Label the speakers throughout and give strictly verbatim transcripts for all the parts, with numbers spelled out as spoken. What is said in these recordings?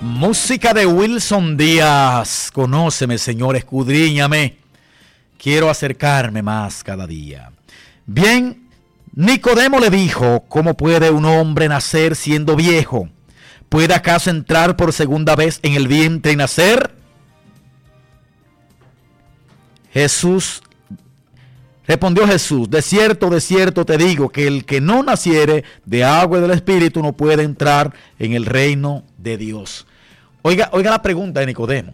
Speaker 1: Música de Wilson Díaz. Conóceme, Señor, escudriñame. Quiero acercarme más cada día. Bien, Nicodemo le dijo: ¿cómo puede un hombre nacer siendo viejo? ¿Puede acaso entrar por segunda vez en el vientre y nacer? Jesús, respondió Jesús: de cierto, de cierto te digo, que el que no naciere de agua y del Espíritu no puede entrar en el reino de Dios. Oiga, oiga la pregunta de Nicodemo.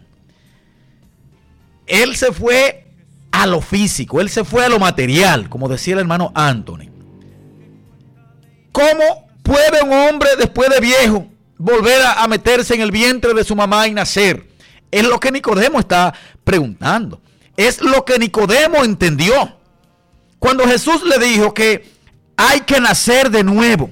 Speaker 1: Él se fue a lo físico, él se fue a lo material, como decía el hermano Anthony. ¿Cómo puede un hombre después de viejo volver a, a meterse en el vientre de su mamá y nacer? Es lo que Nicodemo está preguntando. Es lo que Nicodemo entendió cuando Jesús le dijo que hay que nacer de nuevo.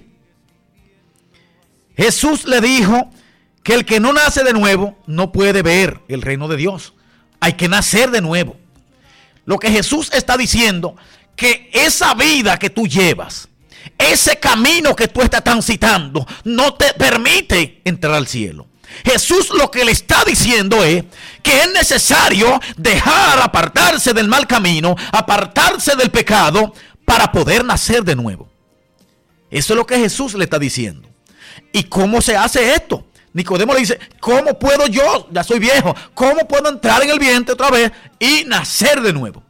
Speaker 1: Jesús le dijo que el que no nace de nuevo no puede ver el reino de Dios. Hay que nacer de nuevo. Lo que Jesús está diciendo, que esa vida que tú llevas, ese camino que tú estás transitando, no te permite entrar al cielo. Jesús lo que le está diciendo es que es necesario dejar, apartarse del mal camino, apartarse del pecado para poder nacer de nuevo. Eso es lo que Jesús le está diciendo. ¿Y cómo se hace esto? Nicodemo le dice: ¿cómo puedo yo? Ya soy viejo. ¿Cómo puedo entrar en el vientre otra vez y nacer de nuevo?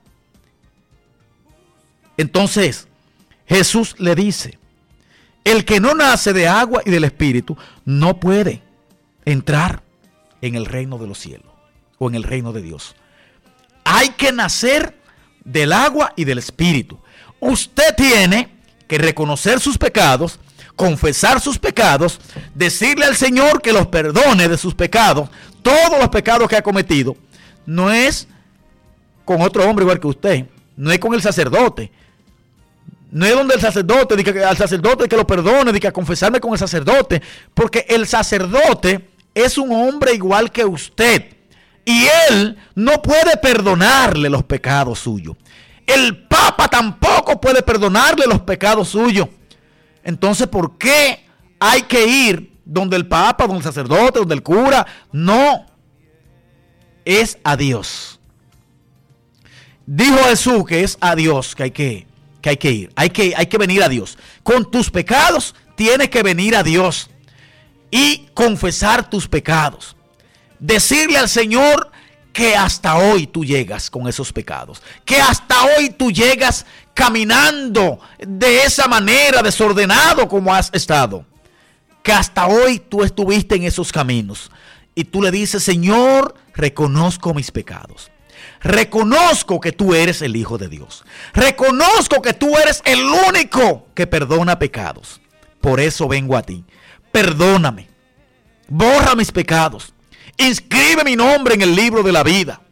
Speaker 1: Entonces Jesús le dice: el que no nace de agua y del Espíritu no puede entrar en el reino de los cielos o en el reino de Dios. Hay que nacer del agua y del Espíritu. Usted tiene que reconocer sus pecados, confesar sus pecados, decirle al Señor que los perdone de sus pecados, todos los pecados que ha cometido. No es con otro hombre igual que usted, no es con el sacerdote. No es donde el sacerdote, diga que al sacerdote que lo perdone, diga que a confesarme con el sacerdote, porque el sacerdote es un hombre igual que usted y él no puede perdonarle los pecados suyos. El Papa tampoco puede perdonarle los pecados suyos. Entonces, ¿por qué hay que ir donde el Papa, donde el sacerdote, donde el cura? No, es a Dios. Dijo Jesús que es a Dios que hay que, que, hay que ir, hay que, hay que venir a Dios. Con tus pecados tienes que venir a Dios y confesar tus pecados. Decirle al Señor que hasta hoy tú llegas con esos pecados, que hasta hoy tú llegas caminando de esa manera, desordenado como has estado, que hasta hoy tú estuviste en esos caminos y tú le dices: Señor, reconozco mis pecados, reconozco que tú eres el Hijo de Dios, reconozco que tú eres el único que perdona pecados, por eso vengo a ti, perdóname, borra mis pecados, inscribe mi nombre en el libro de la vida.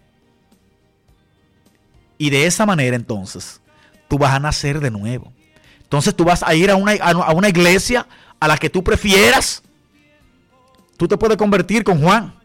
Speaker 1: Y de esa manera entonces tú vas a nacer de nuevo. Entonces tú vas a ir a una, a una iglesia a la que tú prefieras. Tú te puedes convertir con Juan.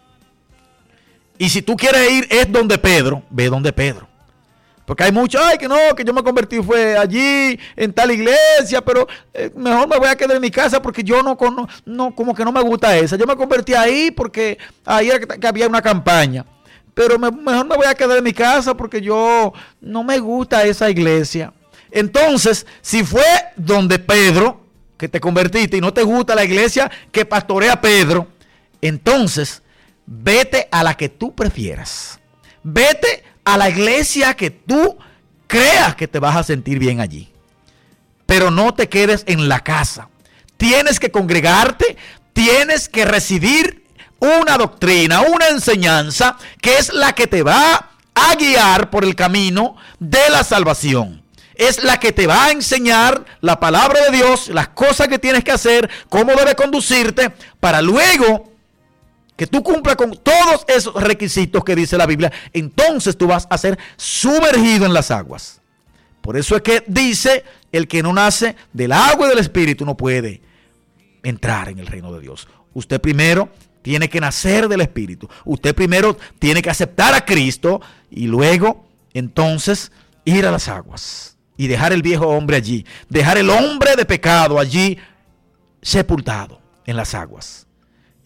Speaker 1: Y si tú quieres ir es donde Pedro, ve donde Pedro. Porque hay muchos: ay, que no, que yo me convertí fue allí, en tal iglesia, pero eh, mejor me voy a quedar en mi casa porque yo no, no, no, como que no me gusta esa. Yo me convertí ahí porque ahí era que, que había una campaña. Pero me, mejor me voy a quedar en mi casa porque yo no me gusta esa iglesia. Entonces, si fue donde Pedro que te convertiste y no te gusta la iglesia que pastorea Pedro, entonces vete a la que tú prefieras. Vete a la iglesia que tú creas que te vas a sentir bien allí. Pero no te quedes en la casa. Tienes que congregarte, tienes que recibir una doctrina, una enseñanza que es la que te va a guiar por el camino de la salvación. Es la que te va a enseñar la palabra de Dios, las cosas que tienes que hacer, cómo debes conducirte, para luego que tú cumplas con todos esos requisitos que dice la Biblia. Entonces tú vas a ser sumergido en las aguas. Por eso es que dice: el que no nace del agua y del Espíritu no puede entrar en el reino de Dios. Usted primero tiene que nacer del Espíritu. Usted primero tiene que aceptar a Cristo y luego entonces ir a las aguas y dejar el viejo hombre allí, dejar el hombre de pecado allí sepultado en las aguas.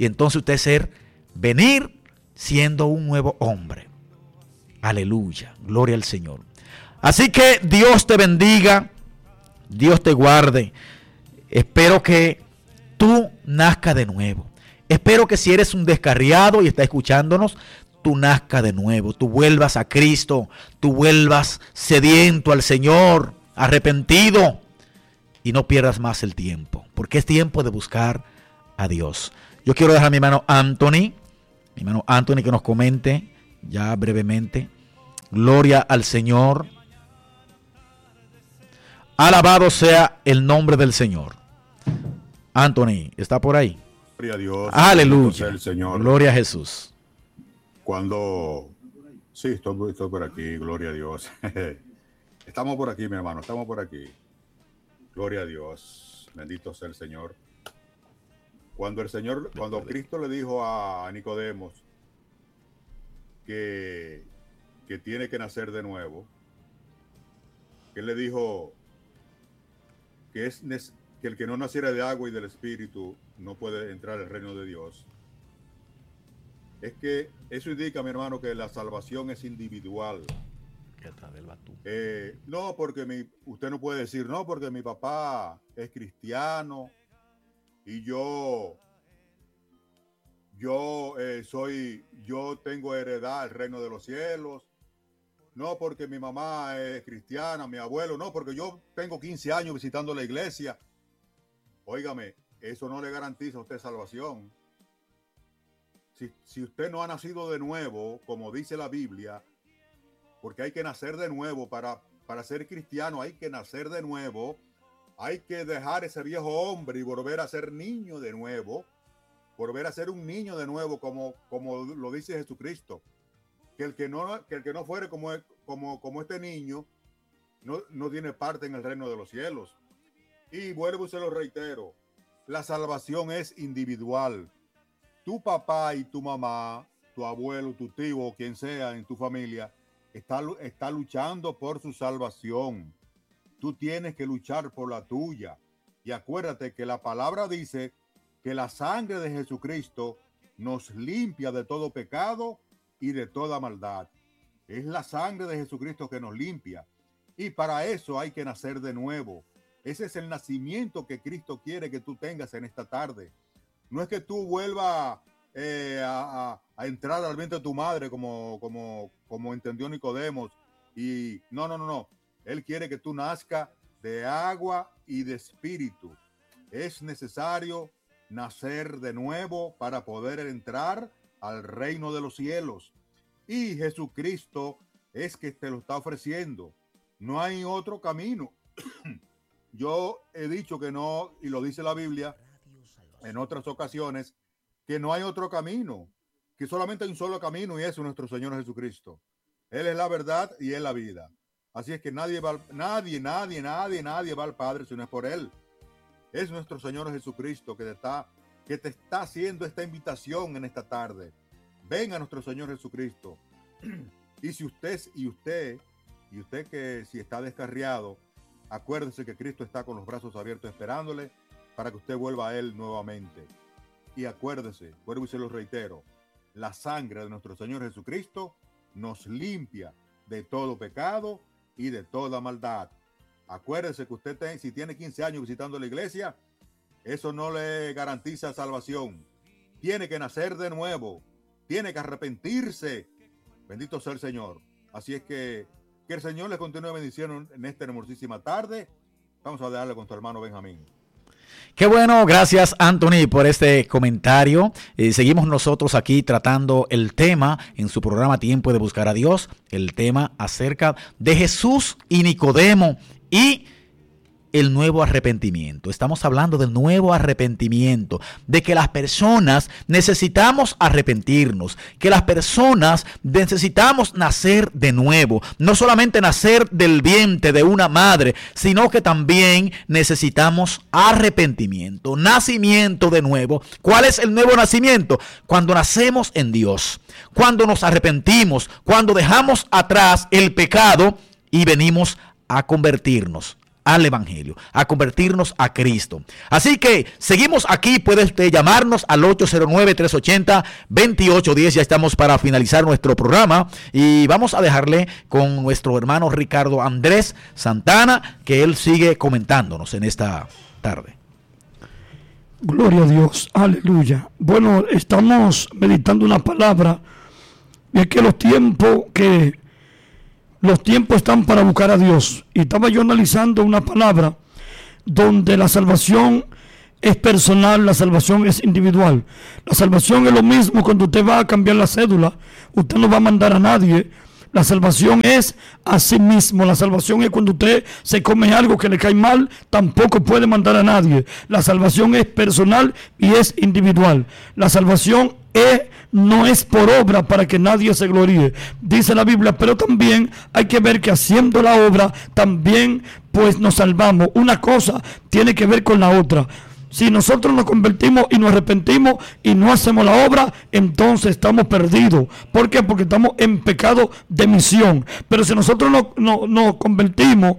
Speaker 1: Y entonces usted ser, venir siendo un nuevo hombre. Aleluya, gloria al Señor. Así que Dios te bendiga, Dios te guarde. Espero que tú nazcas de nuevo. Espero que si eres un descarriado y estás escuchándonos, tú nazcas de nuevo, tú vuelvas a Cristo, tú vuelvas sediento al Señor, arrepentido, y no pierdas más el tiempo, porque es tiempo de buscar a Dios. Yo quiero dejar a mi hermano Anthony, mi hermano Anthony que nos comente ya brevemente. Gloria al Señor. Alabado sea el nombre del Señor. Anthony, ¿está por ahí?
Speaker 2: Gloria a Dios.
Speaker 1: Aleluya.
Speaker 2: El Señor.
Speaker 1: Gloria a Jesús.
Speaker 2: Cuando... Sí, estoy, estoy por aquí, gloria a Dios. Estamos por aquí, mi hermano, estamos por aquí. Gloria a Dios. Bendito sea el Señor. Cuando el Señor, cuando Cristo le dijo a Nicodemos que, que tiene que nacer de nuevo, que él le dijo que es que el que no naciera de agua y del Espíritu no puede entrar al reino de Dios. Es que eso indica, mi hermano, que la salvación es individual. Eh, no, porque mi, usted no puede decir, no, porque mi papá es cristiano y yo, yo eh, soy, yo tengo heredad el reino de los cielos. No, porque mi mamá es cristiana, mi abuelo, no, porque yo tengo quince años visitando la iglesia. Óigame, eso no le garantiza a usted salvación. Si, si usted no ha nacido de nuevo, como dice la Biblia, porque hay que nacer de nuevo para, para ser cristiano, hay que nacer de nuevo, hay que dejar ese viejo hombre y volver a ser niño de nuevo, volver a ser un niño de nuevo, como, como lo dice Jesucristo. Que el que no, que el que no fuere como, como, como este niño no, no tiene parte en el reino de los cielos. Y vuelvo y se lo reitero, la salvación es individual. Tu papá y tu mamá, tu abuelo, tu tío o quien sea en tu familia, está, está luchando por su salvación. Tú tienes que luchar por la tuya. Y acuérdate que la palabra dice que la sangre de Jesucristo nos limpia de todo pecado y de toda maldad. Es la sangre de Jesucristo que nos limpia. Y para eso hay que nacer de nuevo. Ese es el nacimiento que Cristo quiere que tú tengas en esta tarde. No es que tú vuelvas eh, a, a, a entrar al vientre de tu madre como, como, como entendió Nicodemos. Y no, no, no, no. Él quiere que tú nazcas de agua y de espíritu. Es necesario nacer de nuevo para poder entrar al reino de los cielos. Y Jesucristo es que te lo está ofreciendo. No hay otro camino. Yo he dicho que no, y lo dice la Biblia en otras ocasiones, que no hay otro camino, que solamente hay un solo camino y es nuestro Señor Jesucristo. Él es la verdad y es la vida. Así es que nadie va, nadie, nadie, nadie, nadie va al Padre si no es por Él. Es nuestro Señor Jesucristo que te está, que te está haciendo esta invitación en esta tarde. Ven a nuestro Señor Jesucristo. Y si usted, y usted, y usted que si está descarriado, acuérdese que Cristo está con los brazos abiertos esperándole para que usted vuelva a Él nuevamente. Y acuérdese, vuelvo y se lo reitero, la sangre de nuestro Señor Jesucristo nos limpia de todo pecado y de toda maldad. Acuérdese que usted, ten, si tiene quince años visitando la iglesia, eso no le garantiza salvación. Tiene que nacer de nuevo. Tiene que arrepentirse. Bendito sea el Señor. Así es que que el Señor les continúe bendiciendo en esta hermosísima tarde. Vamos a darle con tu hermano Benjamín.
Speaker 1: Qué bueno, gracias Anthony por este comentario. Eh, seguimos nosotros aquí tratando el tema en su programa Tiempo de Buscar a Dios, el tema acerca de Jesús y Nicodemo y el nuevo arrepentimiento. Estamos hablando del nuevo arrepentimiento, de que las personas necesitamos arrepentirnos, que las personas necesitamos nacer de nuevo, no solamente nacer del vientre de una madre, sino que también necesitamos arrepentimiento, nacimiento de nuevo. ¿Cuál es el nuevo nacimiento? Cuando nacemos en Dios, cuando nos arrepentimos, cuando dejamos atrás el pecado y venimos a convertirnos al Evangelio, a convertirnos a Cristo. Así que seguimos aquí, puede usted llamarnos al ocho cero nueve, tres ocho cero, dos ocho uno cero, ya estamos para finalizar nuestro programa y vamos a dejarle con nuestro hermano Ricardo Andrés Santana, que él sigue comentándonos en esta tarde.
Speaker 3: Gloria a Dios, aleluya. Bueno, estamos meditando una palabra, y es que los tiempos que Los tiempos están para buscar a Dios. Y estaba yo analizando una palabra donde la salvación es personal, la salvación es individual. La salvación es lo mismo cuando usted va a cambiar la cédula. Usted no va a mandar a nadie. La salvación es a sí mismo. La salvación es cuando usted se come algo que le cae mal, tampoco puede mandar a nadie. La salvación es personal y es individual. La salvación es, no es por obra para que nadie se gloríe, dice la Biblia, pero también hay que ver que haciendo la obra también pues nos salvamos. Una cosa tiene que ver con la otra. Si nosotros nos convertimos y nos arrepentimos y no hacemos la obra, entonces estamos perdidos. ¿Por qué? Porque estamos en pecado de misión. Pero si nosotros no, no, nos convertimos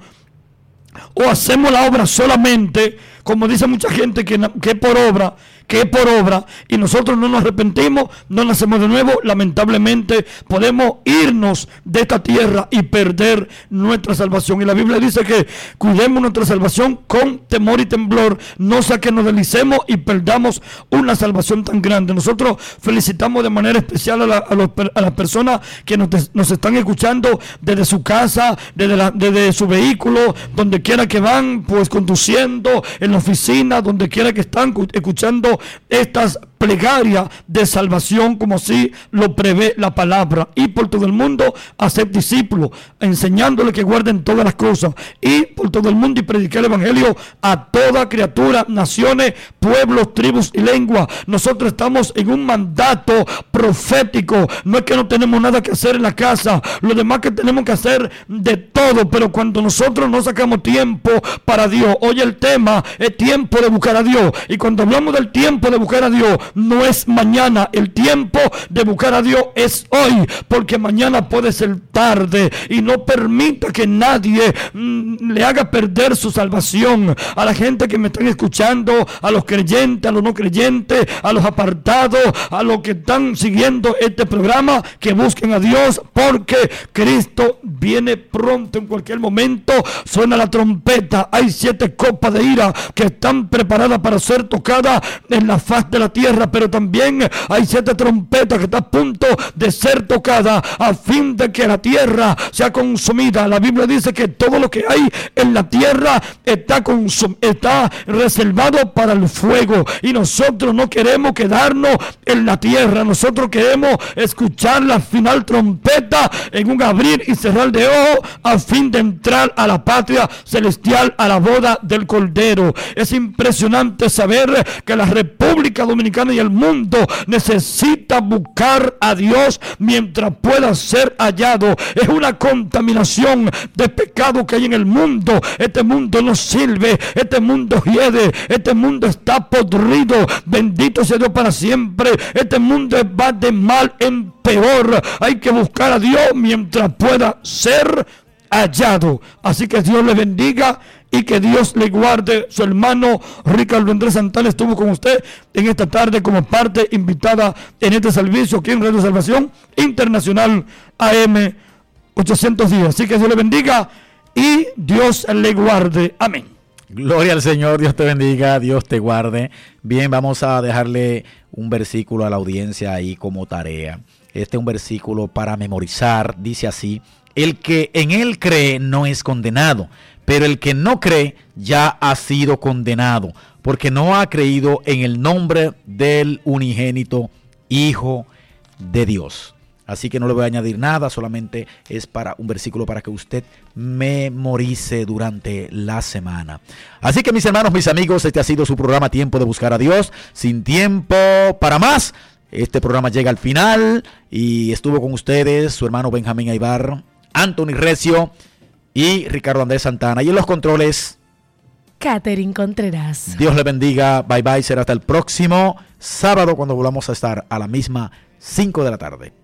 Speaker 3: o hacemos la obra solamente, como dice mucha gente que, que es por obra, que es por obra, y nosotros no nos arrepentimos, no nacemos de nuevo, lamentablemente podemos irnos de esta tierra y perder nuestra salvación. Y la Biblia dice que cuidemos nuestra salvación con temor y temblor, no sea que nos deslicemos y perdamos una salvación tan grande. Nosotros felicitamos de manera especial a, la, a, los, a las personas que nos, nos están escuchando desde su casa, desde, la, desde su vehículo, donde quiera que van, pues conduciendo, en la oficina, donde quiera que están escuchando estas plegarias de salvación, como así lo prevé la palabra. Y por todo el mundo hacer discípulos, enseñándoles que guarden todas las cosas, y por todo el mundo y predicar el evangelio a toda criatura, naciones, pueblos, tribus y lenguas. Nosotros estamos en un mandato profético. No es que no tenemos nada que hacer en la casa, lo demás que tenemos que hacer de todo, pero cuando nosotros no sacamos tiempo para Dios, oye, el tema es tiempo de buscar a Dios. Y cuando hablamos del tiempo de buscar a Dios, no es mañana. El tiempo de buscar a Dios es hoy, porque mañana puede ser tarde. Y no permita que nadie mmm, le haga perder su salvación. A la gente que me están escuchando, a los creyentes, a los no creyentes, a los apartados, a los que están siguiendo este programa, que busquen a Dios, porque Cristo viene pronto. En cualquier momento suena la trompeta. Hay siete copas de ira que están preparadas para ser tocadas en la faz de la tierra, pero también hay siete trompetas que están a punto de ser tocadas a fin de que la tierra sea consumida. La Biblia dice que todo lo que hay en la tierra está, consum- está reservado para el fuego, y nosotros no queremos quedarnos en la tierra. Nosotros queremos escuchar la final trompeta en un abrir y cerrar de ojos a fin de entrar a la patria celestial, a la boda del Cordero. Es impresionante saber que la República Dominicana y el mundo necesita buscar a Dios mientras pueda ser hallado. Es una contaminación de pecado que hay en el mundo. Este mundo no sirve, este mundo hiede, este mundo está podrido. Bendito sea Dios para siempre. Este mundo va de mal en peor. Hay que buscar a Dios mientras pueda ser hallado. Así que Dios le bendiga y que Dios le guarde. Su hermano Ricardo Andrés Santana estuvo con usted en esta tarde como parte invitada en este servicio aquí en Radio Salvación Internacional A M ochocientos diez. Así que Dios le bendiga y Dios le guarde. Amén.
Speaker 1: Gloria al Señor, Dios te bendiga, Dios te guarde. Bien, vamos a dejarle un versículo a la audiencia ahí como tarea. Este es un versículo para memorizar, dice así: el que en él cree no es condenado, pero el que no cree ya ha sido condenado, porque no ha creído en el nombre del unigénito Hijo de Dios. Así que no le voy a añadir nada, solamente es para un versículo para que usted memorice durante la semana. Así que mis hermanos, mis amigos, este ha sido su programa Tiempo de Buscar a Dios. Sin tiempo para más, este programa llega al final y estuvo con ustedes su hermano Benjamín Aybar, Anthony Recio y Ricardo Andrés Santana. Y en los controles,
Speaker 4: Catherine Contreras.
Speaker 1: Dios le bendiga. Bye bye. Será hasta el próximo sábado cuando volvamos a estar a la misma cinco de la tarde.